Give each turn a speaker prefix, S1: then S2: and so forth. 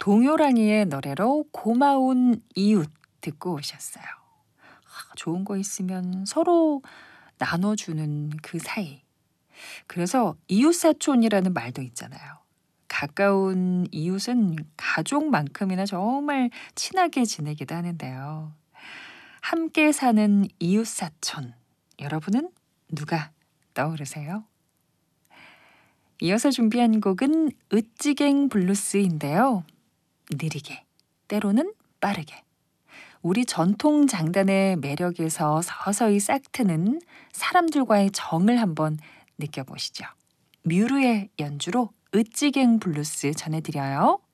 S1: 동요랑이의 노래로 고마운 이웃 듣고 오셨어요. 좋은 거 있으면 서로 나눠주는 그 사이. 그래서 이웃사촌이라는 말도 있잖아요. 가까운 이웃은 가족만큼이나 정말 친하게 지내기도 하는데요. 함께 사는 이웃사촌. 여러분은 누가 떠오르세요? 이어서 준비한 곡은 으찌갱 블루스인데요. 느리게, 때로는 빠르게. 우리 전통 장단의 매력에서 서서히 싹트는 사람들과의 정을 한번 느껴보시죠. 뮤르의 연주로 으찌갱 블루스 전해드려요.